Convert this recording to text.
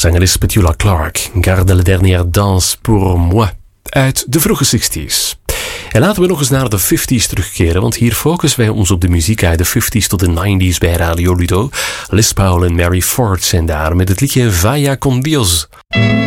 Zangeres Petula Clark, Garde la dernière danse pour moi, uit de vroege 60s. En laten we nog eens naar de 50s terugkeren, want hier focussen wij ons op de muziek uit de 50s tot de 90s bij Radio Ludo. Liz Powell en Mary Ford zijn daar met het liedje Vaya con Dios.